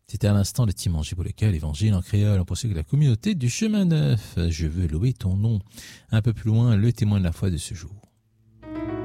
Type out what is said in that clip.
C'était à l'instant le Timanche pour lequel l'évangile en créole. On poursuit avec la communauté du chemin neuf. Je veux louer ton nom. Un peu plus loin, le témoin de la foi de ce jour.